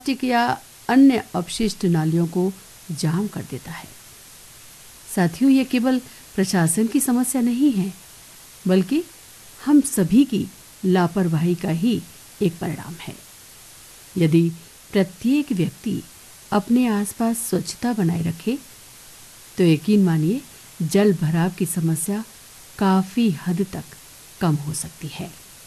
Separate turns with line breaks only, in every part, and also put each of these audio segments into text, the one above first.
Plastic या अन्य अपशिष्ट नालियों को जाम कर देता है। साथियों, ये केवल प्रशासन की समस्या नहीं है, बल्कि हम सभी की लापरवाही का ही एक परिणाम है। यदि प्रत्येक व्यक्ति अपने आसपास स्वच्छता बनाए रखे, तो यकीन मानिए जल भराव की समस्या काफी हद तक कम हो सकती है।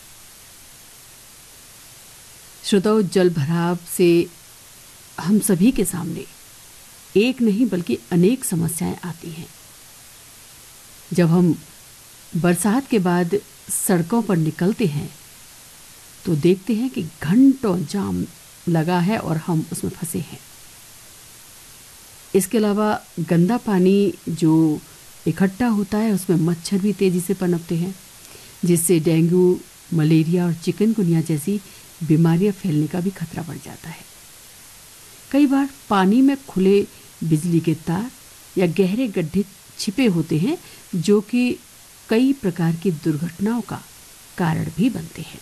श्रोताओ, जल भराव से हम सभी के सामने एक नहीं बल्कि अनेक समस्याएं आती हैं। जब हम बरसात के बाद सड़कों पर निकलते हैं तो देखते हैं कि घंटों जाम लगा है और हम उसमें फंसे हैं। इसके अलावा गंदा पानी जो इकट्ठा होता है उसमें मच्छर भी तेजी से पनपते हैं, जिससे डेंगू, मलेरिया और चिकनगुनिया जैसी बीमारियां फैलने का भी खतरा बढ़ जाता है। कई बार पानी में खुले बिजली के तार या गहरे गड्ढे छिपे होते हैं जो कि कई प्रकार की दुर्घटनाओं का कारण भी बनते हैं।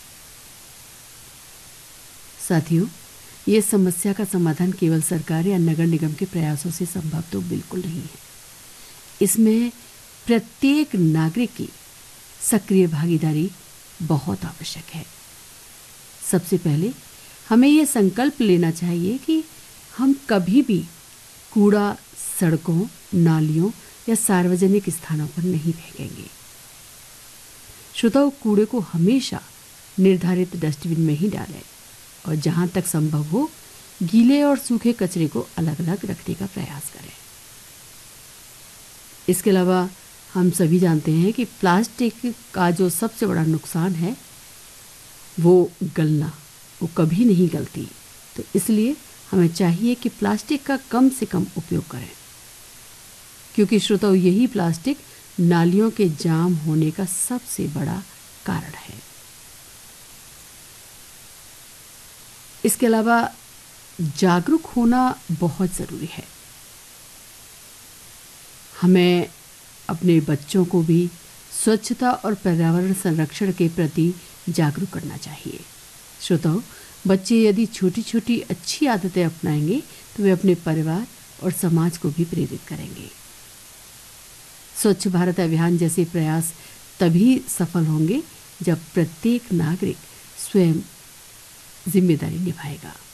साथियों, ये समस्या का समाधान केवल सरकार या नगर निगम के प्रयासों से संभव तो बिल्कुल नहीं है। इसमें प्रत्येक नागरिक की सक्रिय भागीदारी बहुत आवश्यक है। सबसे पहले हमें यह संकल्प लेना चाहिए कि हम कभी भी कूड़ा सड़कों, नालियों या सार्वजनिक स्थानों पर नहीं फेंकेंगे। श्रोताओं, कूड़े को हमेशा निर्धारित डस्टबिन में ही डालें और जहां तक संभव हो गीले और सूखे कचरे को अलग अलग रखने का प्रयास करें। इसके अलावा हम सभी जानते हैं कि प्लास्टिक का जो सबसे बड़ा नुकसान है वो गलना, वो कभी नहीं गलती। तो इसलिए हमें चाहिए कि प्लास्टिक का कम से कम उपयोग करें, क्योंकि श्रोताओं यही प्लास्टिक नालियों के जाम होने का सबसे बड़ा कारण है। इसके अलावा जागरूक होना बहुत ज़रूरी है। हमें अपने बच्चों को भी स्वच्छता और पर्यावरण संरक्षण के प्रति जागरूक करना चाहिए। श्रोताओ, बच्चे यदि छोटी छोटी अच्छी आदतें अपनाएंगे तो वे अपने परिवार और समाज को भी प्रेरित करेंगे। स्वच्छ भारत अभियान जैसे प्रयास तभी सफल होंगे जब प्रत्येक नागरिक स्वयं जिम्मेदारी निभाएगा।